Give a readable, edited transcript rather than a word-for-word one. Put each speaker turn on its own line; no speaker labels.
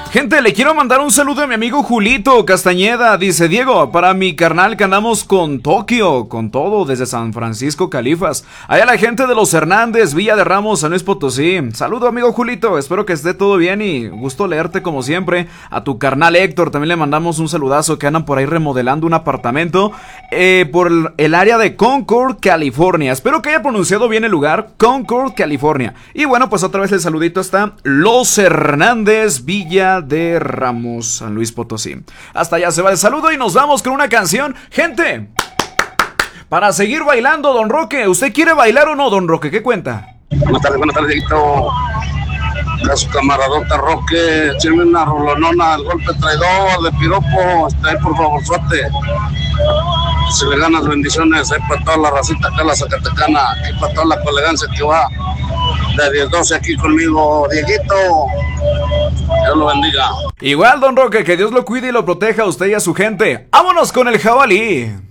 Gente, le quiero mandar un saludo a mi amigo Julito Castañeda. Dice: Diego, para mi carnal que andamos con Tokio, con todo, desde San Francisco, Califas. Allá la gente de los Hernández, Villa de Ramos, San Luis Potosí. Saludo, amigo Julito, espero que esté todo bien y gusto leerte como siempre. A tu carnal Héctor también le mandamos un saludazo, que andan por ahí remodelando un apartamento por el área de Concord, California. Espero que haya pronunciado bien el lugar, Concord, California. Y bueno, pues otra vez el saludito hasta Los Hernández, Villa de Ramos, San Luis Potosí. Hasta allá se va el saludo y nos vamos con una canción. Gente, para seguir bailando, don Roque, ¿usted quiere bailar o no, don Roque? ¿Qué cuenta?
Buenas tardes, Dieguito. A su camaradota Roque, écheme una rolonona, el golpe traidor de piropo, ahí por favor, suerte. Si le ganas, bendiciones, ahí para toda la racita acá, la zacatecana, ahí para toda la colegancia que va de 10-12 aquí conmigo, Dieguito. Dios lo bendiga.
Igual, don Roque, que Dios lo cuide y lo proteja a usted y a su gente. ¡Vámonos con el jabalí!